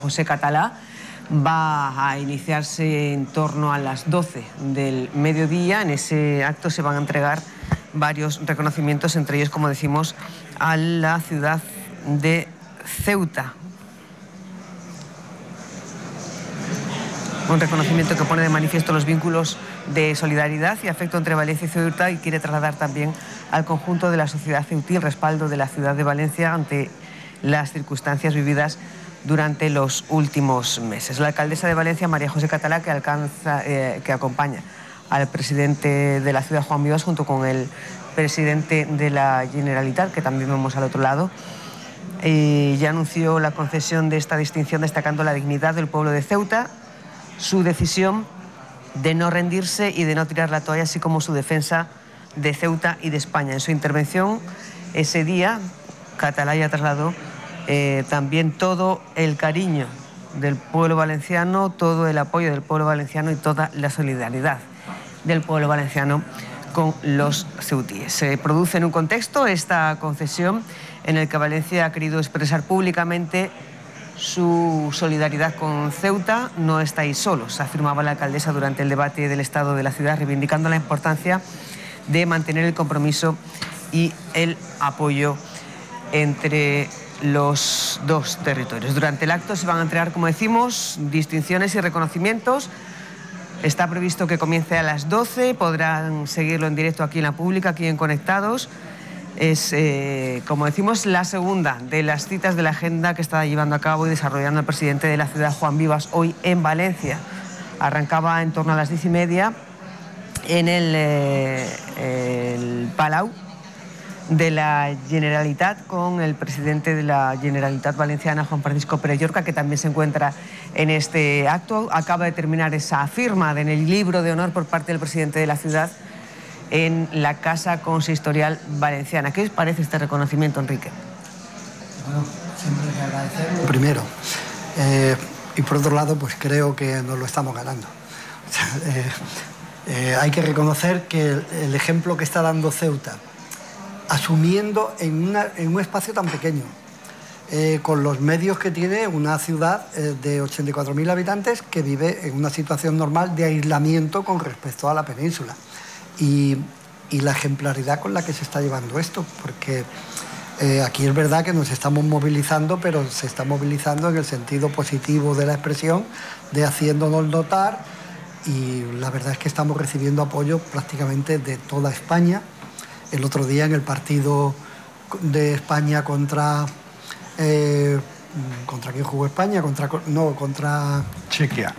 José Catalá va a iniciarse en torno a las 12 del mediodía. En ese acto se van a entregar varios reconocimientos, entre ellos, como decimos, a la ciudad de Ceuta. Un reconocimiento que pone de manifiesto los vínculos de solidaridad y afecto entre Valencia y Ceuta, y quiere trasladar también al conjunto de la sociedad ceutí el respaldo de la ciudad de Valencia ante las circunstancias vividas durante los últimos meses. La alcaldesa de Valencia, María José Catalá, que acompaña al presidente de la ciudad, Juan Vivas, junto con el presidente de la Generalitat, que también vemos al otro lado, ya anunció la concesión de esta distinción, destacando la dignidad del pueblo de Ceuta, su decisión de no rendirse y de no tirar la toalla, así como su defensa de Ceuta y de España. En su intervención ese día, Catalá ya trasladó también todo el cariño del pueblo valenciano, todo el apoyo del pueblo valenciano y toda la solidaridad del pueblo valenciano con los ceutíes. Se produce en un contexto, esta concesión, en el que Valencia ha querido expresar públicamente su solidaridad con Ceuta. No estáis solos, afirmaba la alcaldesa durante el debate del estado de la ciudad, reivindicando la importancia de mantener el compromiso y el apoyo entre los dos territorios. Durante el acto se van a entregar, como decimos, distinciones y reconocimientos. Está previsto que comience a las 12, podrán seguirlo en directo aquí en La Pública, aquí en Conectados. Es, como decimos, la segunda de las citas de la agenda que está llevando a cabo y desarrollando el presidente de la ciudad, Juan Vivas, hoy en Valencia. Arrancaba en torno a las 10:30 en el Palau de la Generalitat, con el presidente de la Generalitat valenciana, Juan Francisco Pérez Llorca, que también se encuentra en este acto. Acaba de terminar esa firma en el libro de honor por parte del presidente de la ciudad en la Casa Consistorial Valenciana. ¿Qué os parece este reconocimiento, Enrique? Bueno, siempre hay que agradecerlo. Primero, y por otro lado, pues creo que nos lo estamos ganando. Hay que reconocer que el ejemplo que está dando Ceuta, asumiendo en un espacio tan pequeño, con los medios que tiene una ciudad de 84.000 habitantes que vive en una situación normal de aislamiento con respecto a la península. Y la ejemplaridad con la que se está llevando esto, porque aquí es verdad que nos estamos movilizando, pero se está movilizando en el sentido positivo de la expresión, de haciéndonos notar, y la verdad es que estamos recibiendo apoyo prácticamente de toda España. El otro día en el partido de España contra quién jugó España, contra Chequia.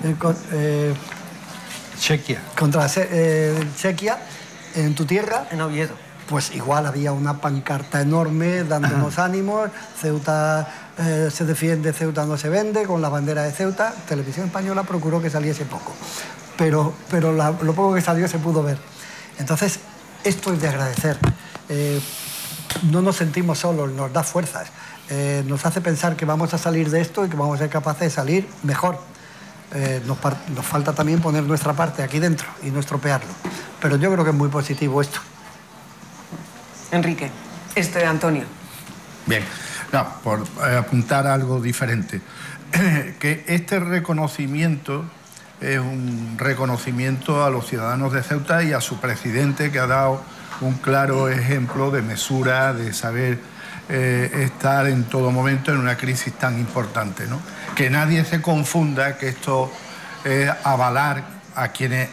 Contra Chequia, en tu tierra, en Oviedo. Pues igual había una pancarta enorme dándonos ánimos. Ceuta se defiende, Ceuta no se vende, con la bandera de Ceuta. Televisión Española procuró que saliese poco, pero lo poco que salió se pudo ver. Entonces, esto es de agradecer. No nos sentimos solos, nos da fuerzas, nos hace pensar que vamos a salir de esto y que vamos a ser capaces de salir mejor. Nos falta también poner nuestra parte aquí dentro y no estropearlo. Pero yo creo que es muy positivo esto. Enrique, Antonio. Bien, no, por apuntar algo diferente. Que este reconocimiento es un reconocimiento a los ciudadanos de Ceuta y a su presidente, que ha dado un claro ejemplo de mesura, de saber estar en todo momento en una crisis tan importante, ¿no? Que nadie se confunda que esto es avalar a quienes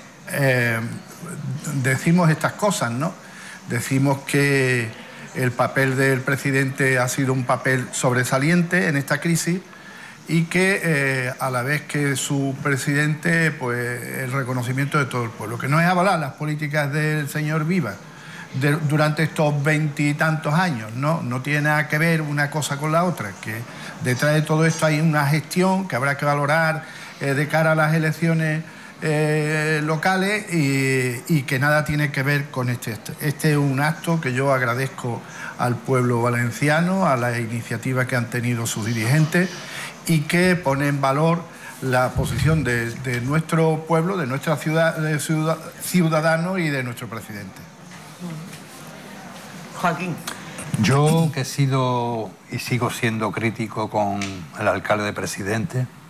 decimos estas cosas, ¿no? Decimos que el papel del presidente ha sido un papel sobresaliente en esta crisis, y que a la vez que su presidente, pues el reconocimiento de todo el pueblo, que no es avalar las políticas del señor Vivas durante estos 20 y tantos años, no tiene nada que ver una cosa con la otra, que detrás de todo esto hay una gestión que habrá que valorar de cara a las elecciones locales, y que nada tiene que ver con este. Este es un acto que yo agradezco al pueblo valenciano, a la iniciativa que han tenido sus dirigentes, y que pone en valor la posición de nuestro pueblo, de nuestra ciudad, de ciudadanos y de nuestro presidente. Joaquín. Yo, que he sido y sigo siendo crítico con el alcalde de Presidente,